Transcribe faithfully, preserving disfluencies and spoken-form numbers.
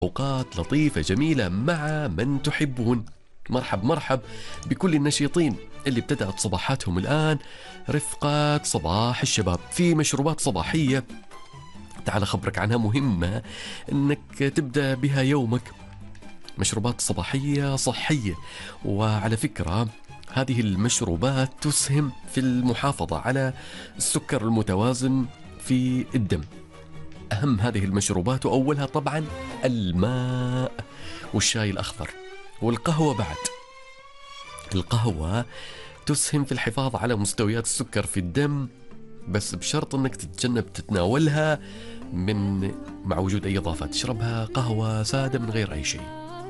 أوقات لطيفة جميلة مع من تحبون. مرحب مرحب بكل النشيطين اللي ابتدأت صباحاتهم الآن رفقة صباح الشباب في مشروبات صباحية. تعال أخبرك عنها، مهمة أنك تبدأ بها يومك. مشروبات صباحية صحية، وعلى فكرة هذه المشروبات تسهم في المحافظة على السكر المتوازن في الدم. أهم هذه المشروبات وأولها طبعا الماء والشاي الأخضر والقهوة. بعد القهوة تسهم في الحفاظ على مستويات السكر في الدم، بس بشرط أنك تتجنب تتناولها من مع وجود أي إضافات. تشربها قهوة سادة من غير أي شيء.